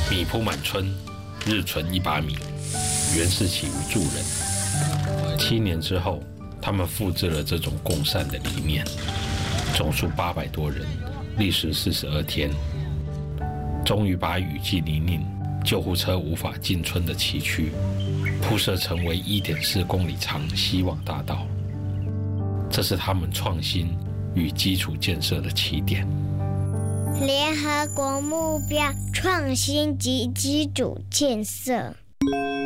米铺满村，日存1把米，原是起于助人。7年之后，他们复制了这种共善的理念，总数800多人，历时42天，终于把雨季泥泞、救护车无法进村的崎岖铺设成为1.4公里长希望大道。这是他们创新与基础建设的起点。 联合国目标创新及基础建设。